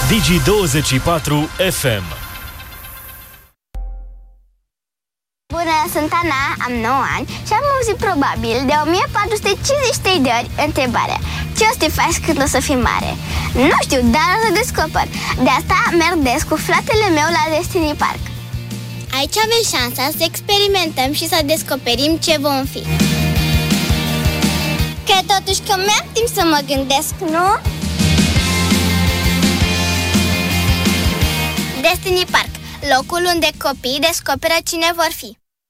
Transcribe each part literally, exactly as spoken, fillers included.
Digi douăzeci și patru F M. Bună, sunt Ana, am nouă ani și am auzit probabil de o mie patru sute cincizeci și trei de ori întrebarea: ce o să te faci când o să fii mare? Nu știu, dar o să descoper. De asta merg des cu fratele meu la Destiny Park. Aici avem șansa să experimentăm și să descoperim ce vom fi. Că totuși că mi-am timp să mă gândesc, nu? Destiny Park, locul unde copiii descoperă cine vor fi.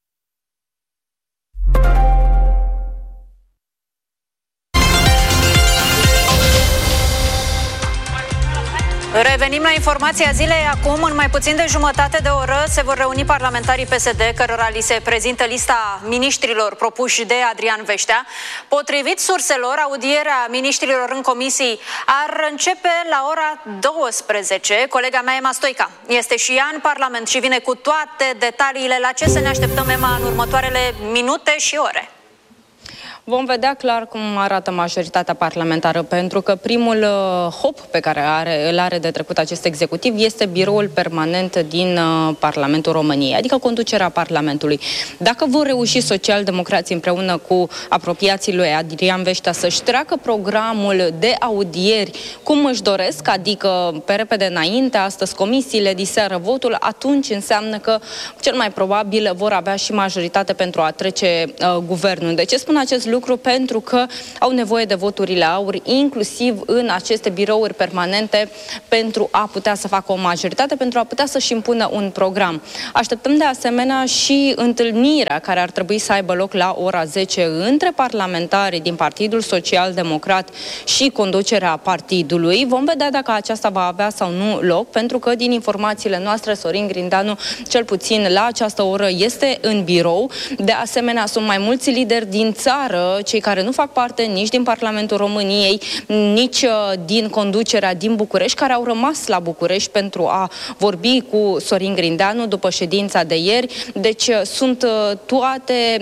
Revenim la informația zilei. Acum, în mai puțin de jumătate de oră, se vor reuni parlamentarii P S D, cărora li se prezintă lista miniștrilor propuși de Adrian Veștea. Potrivit surselor, audierea miniștrilor în comisii ar începe la ora douăsprezece. Colega mea, Emma Stoica, este și ea în Parlament și vine cu toate detaliile. La ce să ne așteptăm, Emma, în următoarele minute și ore? Vom vedea clar cum arată majoritatea parlamentară, pentru că primul uh, hop pe care are, îl are de trecut acest executiv este biroul permanent din uh, Parlamentul României, adică conducerea Parlamentului. Dacă vor reuși socialdemocrații împreună cu apropiații lui Adrian Veștea să-și treacă programul de audieri cum își doresc, adică pe repede înainte, astăzi comisiile, diseară votul, atunci înseamnă că cel mai probabil vor avea și majoritate pentru a trece uh, guvernul. De ce spun acest lucru? lucru pentru că au nevoie de voturile aur, inclusiv în aceste birouri permanente, pentru a putea să facă o majoritate, pentru a putea să-și impună un program. Așteptăm de asemenea și întâlnirea care ar trebui să aibă loc la ora zece între parlamentarii din Partidul Social Democrat și conducerea partidului. Vom vedea dacă aceasta va avea sau nu loc, pentru că din informațiile noastre, Sorin Grindeanu, cel puțin la această oră, este în birou. De asemenea, sunt mai mulți lideri din țară, cei care nu fac parte nici din Parlamentul României, nici din conducerea din București, care au rămas la București pentru a vorbi cu Sorin Grindeanu după ședința de ieri. Deci sunt toate,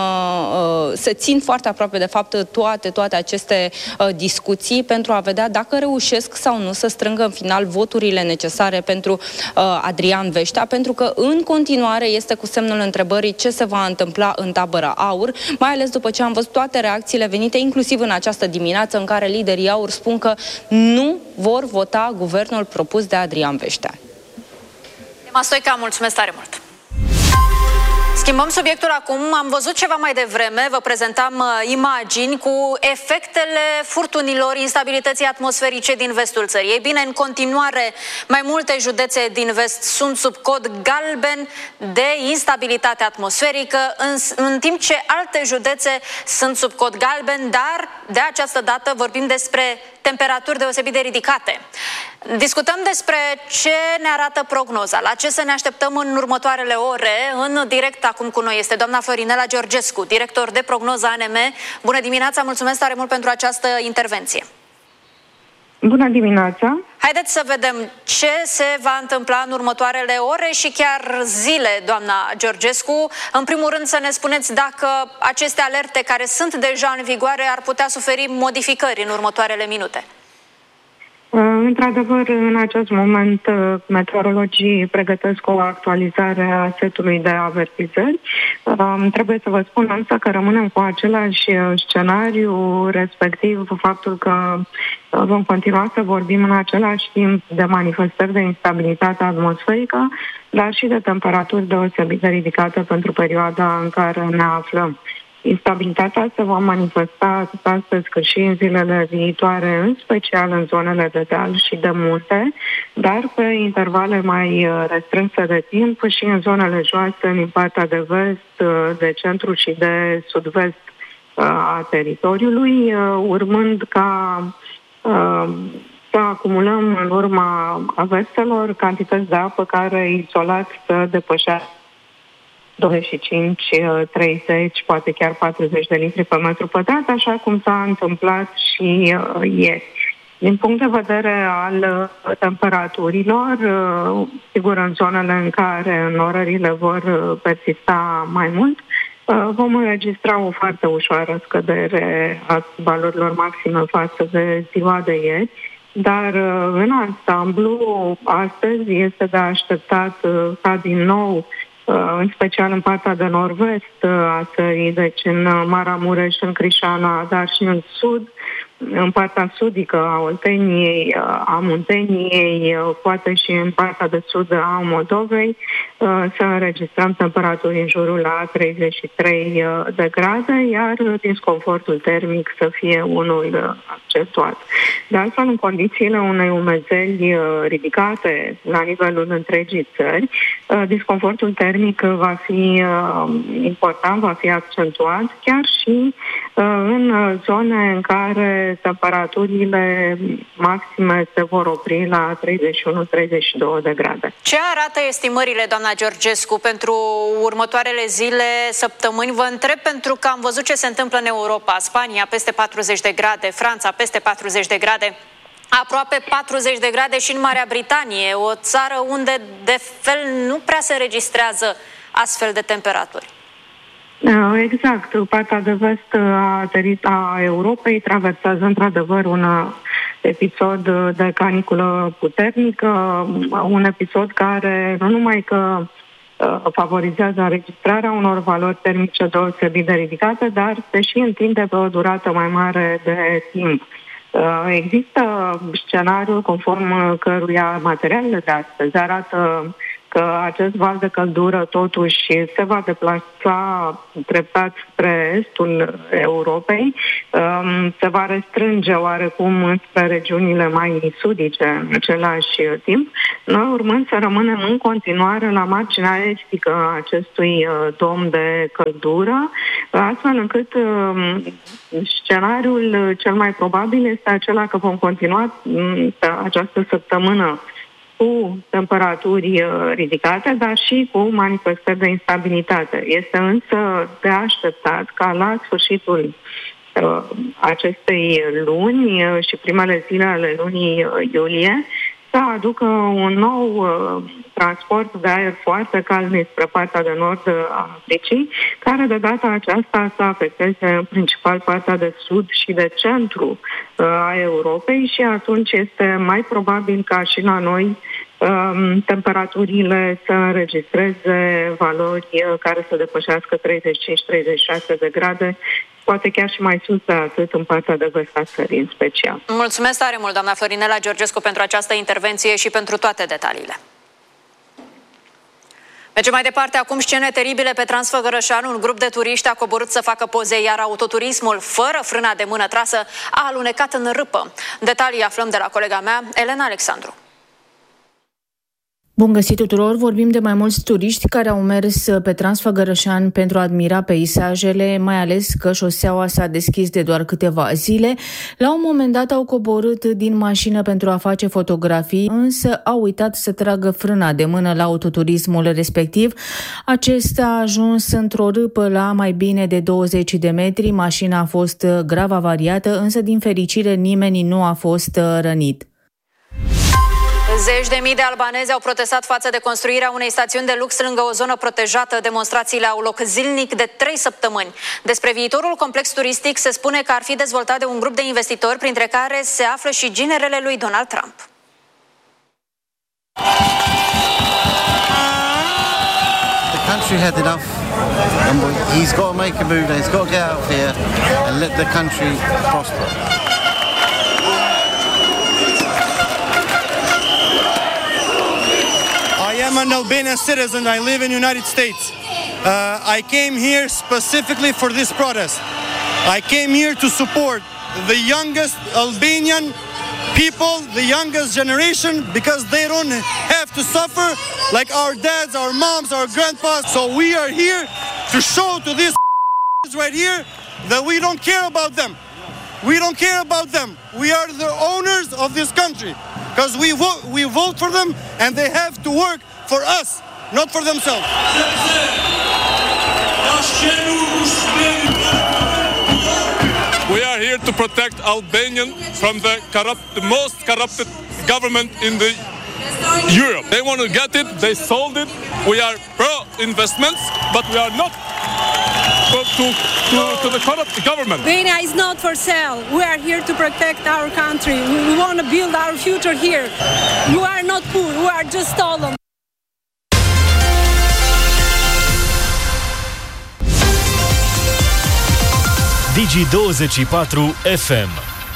se țin foarte aproape de fapt toate, toate aceste discuții pentru a vedea dacă reușesc sau nu să strângă în final voturile necesare pentru Adrian Veștea, pentru că în continuare este cu semnul întrebării ce se va întâmpla în tabăra aur, mai ales după ce am văzut toate reacțiile venite, inclusiv în această dimineață, în care liderii aur spun că nu vor vota guvernul propus de Adrian Veștea. Emma Stoica, mulțumesc tare mult! Schimbăm subiectul acum. Am văzut ceva mai devreme, vă prezentam uh, imagini cu efectele furtunilor, instabilității atmosferice din vestul țării. Ei bine, în continuare, mai multe județe din vest sunt sub cod galben de instabilitate atmosferică, în, în timp ce alte județe sunt sub cod galben, dar de această dată vorbim despre temperaturi deosebit de ridicate. Discutăm despre ce ne arată prognoza, la ce să ne așteptăm în următoarele ore. În direct acum cu noi este doamna Florinela Georgescu, director de prognoză A N M. Bună dimineața, mulțumesc tare mult pentru această intervenție. Bună dimineața! Haideți să vedem ce se va întâmpla în următoarele ore și chiar zile, doamna Georgescu. În primul rând să ne spuneți dacă aceste alerte care sunt deja în vigoare ar putea suferi modificări în următoarele minute. Într-adevăr, în acest moment, meteorologii pregătesc o actualizare a setului de avertizări. Trebuie să vă spun însă că rămânem cu același scenariu, respectiv faptul că vom continua să vorbim în același timp de manifestări de instabilitate atmosferică, dar și de temperaturi deosebit de ridicate pentru perioada în care ne aflăm. Instabilitatea se va manifesta atât astăzi cât și în zilele viitoare, în special în zonele de deal și de munte, dar pe intervale mai restrânse de timp și în zonele joase, în partea de vest, de centru și de sud-vest a teritoriului, urmând ca să acumulăm în urma averselor cantități de apă care izolat să depășească douăzeci și cinci, treizeci, poate chiar patruzeci de litri pe metru pătrat, așa cum s-a întâmplat și uh, ieri. Din punct de vedere al uh, temperaturilor, uh, sigur în zonele în care înnorările vor uh, persista mai mult, uh, vom înregistra o foarte ușoară scădere a valorilor maxime față de ziua de ieri. dar în ansamblu, astăzi este de așteptat ca din nou, în special în partea de nord-vest a țării, deci în Maramureș, în Crișana, dar și în sud, în partea sudică a Olteniei, a Munteniei, poate și în partea de sud a Moldovei, să înregistrăm temperaturi în jurul la treizeci și trei de grade, iar disconfortul termic să fie unul accentuat. De altfel, în condițiile unei umezeli ridicate la nivelul întregii țări, disconfortul termic va fi important, va fi accentuat, chiar și în zone în care temperaturile maxime se vor opri la treizeci și unu treizeci și doi de grade. Ce arată estimările, doamna Georgescu, pentru următoarele zile, săptămâni? Vă întreb pentru că am văzut ce se întâmplă în Europa. Spania peste patruzeci de grade, Franța peste patruzeci de grade, aproape patruzeci de grade și în Marea Britanie, o țară unde de fel nu prea se registrează astfel de temperaturi. Exact. Partea de vest a, a Europei traversează într-adevăr un episod de caniculă puternică, un episod care nu numai că favorizează înregistrarea unor valori termice deosebit de ridicate, dar se și întinde pe o durată mai mare de timp. Există scenariul conform căruia materialele de astăzi arată că acest val de căldură totuși se va deplasa treptat spre estul Europei, se va restrânge oarecum spre regiunile mai sudice în același timp, noi urmând să rămânem în continuare la marginea estică a acestui dom de căldură, astfel încât scenariul cel mai probabil este acela că vom continua această săptămână cu temperaturi ridicate, dar și cu manifestări de instabilitate. Este însă de așteptat ca la sfârșitul uh, acestei luni și primele zile ale lunii iulie să aducă un nou uh, transport de aer foarte cald spre partea de nord a Africii, care de data aceasta să afecteze în principal partea de sud și de centru uh, a Europei și atunci este mai probabil ca și la noi um, temperaturile să înregistreze valori uh, care să depășească treizeci și cinci treizeci și șase de grade, poate chiar și mai sus de atât în partea de vest a țării în special. Mulțumesc tare mult, doamna Florinela Georgescu, pentru această intervenție și pentru toate detaliile. Mergem mai departe, acum scene teribile pe Transfăgărășan. Un grup de turiști a coborât să facă poze, iar autoturismul, fără frâna de mână trasă, a alunecat în râpă. Detalii aflăm de la colega mea, Elena Alexandru. Bun găsit tuturor! Vorbim de mai mulți turiști care au mers pe Transfăgărășan pentru a admira peisajele, mai ales că șoseaua s-a deschis de doar câteva zile. La un moment dat au coborât din mașină pentru a face fotografii, însă au uitat să tragă frâna de mână la autoturismul respectiv. Acesta a ajuns într-o râpă la mai bine de douăzeci de metri. Mașina a fost grav avariată, însă din fericire nimeni nu a fost rănit. Zeci de mii de albanezi au protestat față de construirea unei stațiuni de lux lângă o zonă protejată. Demonstrațiile au loc zilnic de trei săptămâni. Despre viitorul complex turistic se spune că ar fi dezvoltat de un grup de investitori, printre care se află și ginerele lui Donald Trump. The country had enough, and he's got to make a move. He's got to get out of here and let the country prosper. I'm an Albanian citizen. I live in the United States. Uh, I came here specifically for this protest. I came here to support the youngest Albanian people, the youngest generation, because they don't have to suffer like our dads, our moms, our grandpas. So we are here to show to these right here that we don't care about them. We don't care about them. We are the owners of this country because we vote, we vote for them, and they have to work for us, not for themselves. We are here to protect Albania from the corrupt, the most corrupted government in the Europe. They want to get it, they sold it. We are pro investments, but we are not to, to, to the corrupt government. Albania is not for sale. We are here to protect our country. We, we want to build our future here. We are not poor. We are just stolen. Digi douăzeci și patru F M.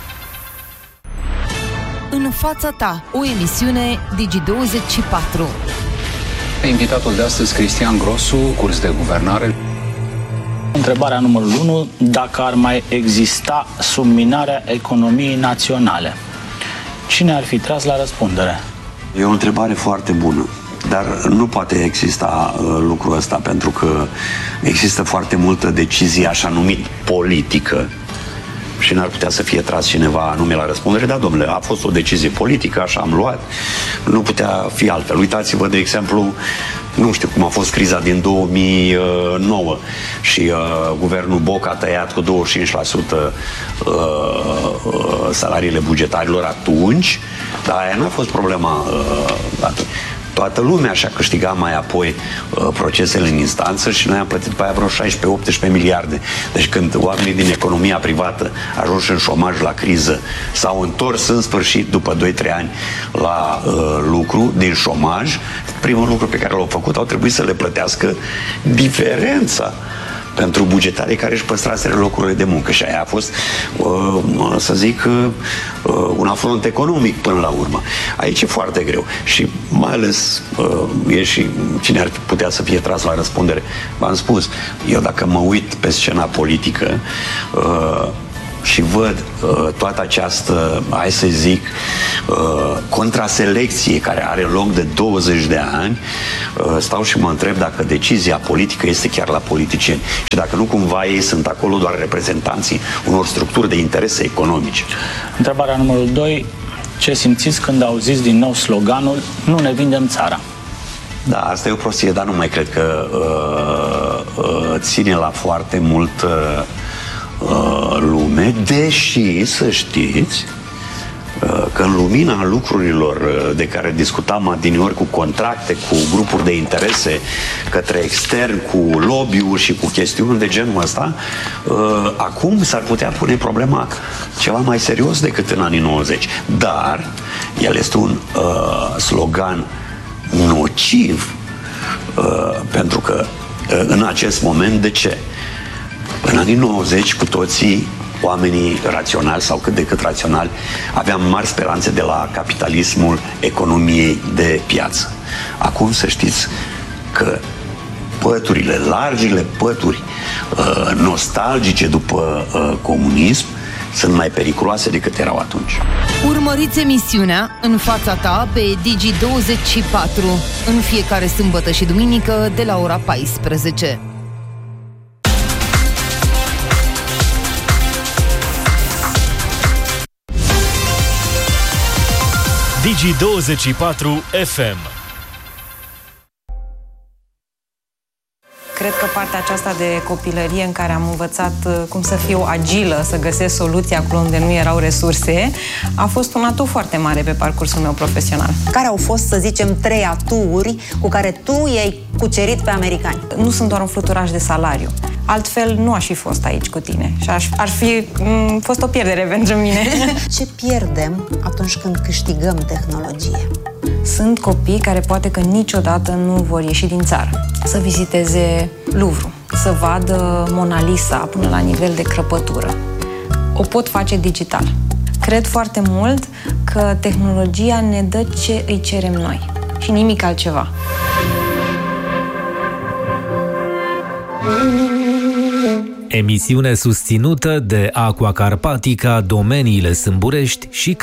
În fața ta, o emisiune Digi douăzeci și patru. Invitatul de astăzi, Cristian Grosu, curs de guvernare. Întrebarea numărul unu, dacă ar mai exista subminarea economiei naționale, cine ar fi tras la răspundere? E o întrebare foarte bună, dar nu poate exista uh, lucrul ăsta, pentru că există foarte multă decizie așa numit politică și n-ar putea să fie tras cineva anume la răspundere. Da, domnule, a fost o decizie politică, așa am luat, nu putea fi altfel. Uitați-vă, de exemplu, nu știu cum a fost criza din două mii nouă și uh, guvernul Boc a tăiat cu douăzeci și cinci la sută uh, uh, salariile bugetarilor atunci, dar aia n-a fost problema uh, atunci. Toată lumea și-a câștigat mai apoi uh, procesele în instanță și noi am plătit pe aia vreo șaisprezece optsprezece miliarde. Deci când oamenii din economia privată ajunși în șomaj la criză s-au întors în sfârșit după doi trei ani la uh, lucru din șomaj, primul lucru pe care l-au făcut au trebuit să le plătească diferența pentru bugetarii care își păstraseră locurile de muncă. Și aia a fost, uh, să zic, uh, un afront economic până la urmă. Aici e foarte greu. Și mai ales uh, e și cine ar putea să fie tras la răspundere. V-am spus, eu dacă mă uit pe scena politică uh, și văd uh, toată această, hai să zic, uh, contraselecție care are loc de douăzeci de ani, uh, stau și mă întreb dacă decizia politică este chiar la politicieni și dacă nu cumva ei sunt acolo doar reprezentanții unor structuri de interese economice. Întrebarea numărul doi, ce simțiți când auziți din nou sloganul "Nu ne vindem țara"? Da, asta e o prostie, dar nu mai cred că uh, uh, ține la foarte mult uh, lume, deși să știți că în lumina lucrurilor de care discutam adineori, cu contracte, cu grupuri de interese către extern, cu lobby-uri și cu chestiuni de genul ăsta, acum s-ar putea pune problema ceva mai serios decât în anii nouăzeci. Dar el este un uh, slogan nociv uh, pentru că uh, în acest moment, de ce? În anii nouăzeci, cu toții, oamenii raționali sau cât de cât raționali, aveam mari speranțe de la capitalismul economiei de piață. Acum să știți că păturile, largile pături uh, nostalgice după uh, comunism sunt mai periculoase decât erau atunci. Urmăriți emisiunea În fața ta pe Digi douăzeci și patru în fiecare sâmbătă și duminică de la ora paisprezece. Digi douăzeci și patru F M. Cred că partea aceasta de copilărie în care am învățat cum să fiu agilă, să găsesc soluții acolo unde nu erau resurse, a fost un atu foarte mare pe parcursul meu profesional. Care au fost, să zicem, trei aturi cu care tu i-ai cucerit pe americani? Nu sunt doar un fluturaș de salariu. Altfel nu aș fi fost aici cu tine și aș, ar fi m- fost o pierdere pentru mine. Ce pierdem atunci când câștigăm tehnologie? Sunt copii care poate că niciodată nu vor ieși din țară. Să viziteze Louvre, să vadă Mona Lisa până la nivel de crăpătură. O pot face digital. Cred foarte mult că tehnologia ne dă ce îi cerem noi și nimic altceva. Emisiune susținută de Aqua Carpatica, Domeniile Sâmburești și